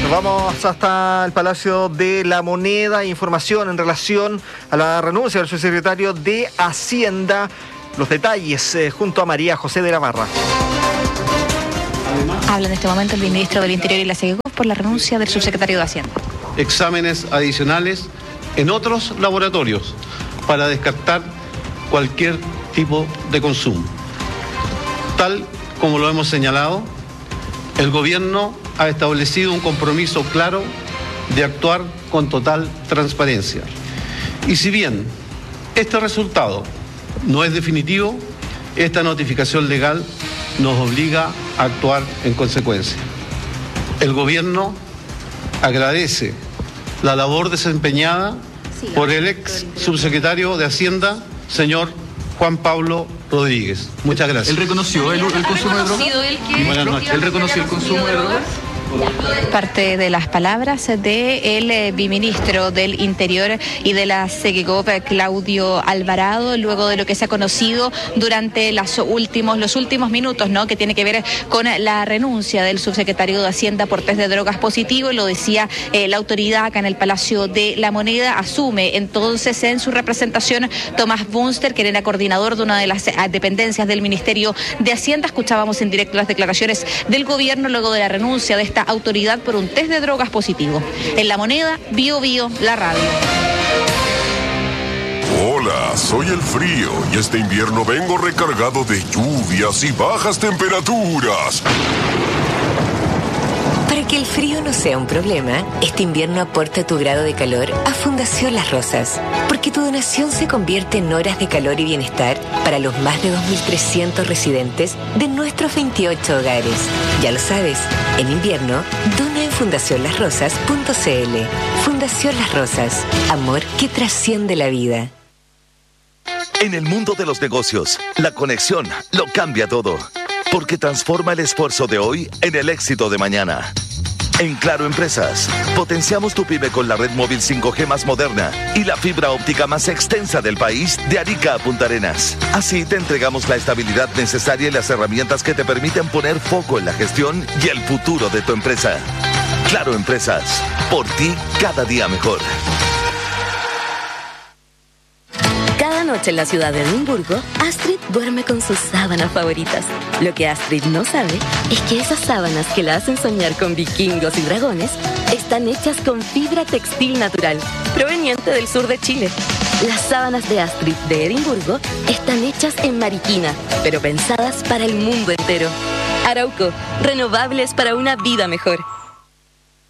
Nos vamos hasta el Palacio de la Moneda. Información en relación a la renuncia del subsecretario de Hacienda. Los detalles junto a María José de la Barra. Habla en este momento el ministro del Interior y la SEGECOP por la renuncia del subsecretario de Hacienda. Exámenes adicionales en otros laboratorios para descartar cualquier tipo de consumo. Tal como lo hemos señalado, el gobierno ha establecido un compromiso claro de actuar con total transparencia. Y si bien este resultado no es definitivo, esta notificación legal nos obliga a actuar en consecuencia. El gobierno agradece la labor desempeñada por el ex subsecretario de Hacienda, señor Juan Pablo Rodríguez. Muchas gracias. ¿Él reconoció el consumo de drogas? Buenas noches. ¿Él reconoció el consumo de drogas? Parte de las palabras del viceministro del Interior y de la SEGECOP, Claudio Alvarado, luego de lo que se ha conocido durante los últimos minutos, ¿no? Que tiene que ver con la renuncia del subsecretario de Hacienda por test de drogas positivo. Lo decía la autoridad acá en el Palacio de la Moneda. Asume entonces en su representación Tomás Bunster, que era coordinador de una de las dependencias del Ministerio de Hacienda. Escuchábamos en directo las declaraciones del gobierno luego de la renuncia de esta autoridad por un test de drogas positivo. En La Moneda, Bio Bio, la radio. Hola, soy el frío y este invierno vengo recargado de lluvias y bajas temperaturas. Para que el frío no sea un problema, este invierno aporta tu grado de calor a Fundación Las Rosas, porque tu donación se convierte en horas de calor y bienestar para los más de 2.300 residentes de nuestros 28 hogares. Ya lo sabes, en invierno, dona en fundacionlasrosas.cl. Fundación Las Rosas, amor que trasciende la vida. En el mundo de los negocios, la conexión lo cambia todo, porque transforma el esfuerzo de hoy en el éxito de mañana. En Claro Empresas, potenciamos tu pyme con la red móvil 5G más moderna y la fibra óptica más extensa del país de Arica a Punta Arenas. Así te entregamos la estabilidad necesaria y las herramientas que te permiten poner foco en la gestión y el futuro de tu empresa. Claro Empresas, por ti cada día mejor. Cada noche en la ciudad de Edimburgo, Astrid duerme con sus sábanas favoritas. Lo que Astrid no sabe es que esas sábanas que la hacen soñar con vikingos y dragones están hechas con fibra textil natural, proveniente del sur de Chile. Las sábanas de Astrid de Edimburgo están hechas en Mariquina, pero pensadas para el mundo entero. Arauco, renovables para una vida mejor.